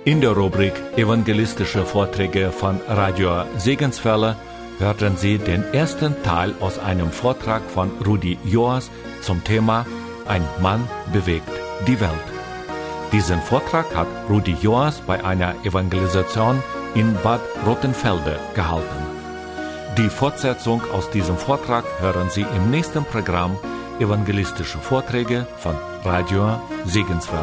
In der Rubrik Evangelistische Vorträge von Radio Segenswelle hörten Sie den ersten Teil aus einem Vortrag von Rudi Joas zum Thema Ein Mann bewegt die Welt. Diesen Vortrag hat Rudi Joas bei einer Evangelisation in Bad Rottenfelde gehalten. Die Fortsetzung aus diesem Vortrag hören Sie im nächsten Programm Evangelistische Vorträge von Radio Segenswelle.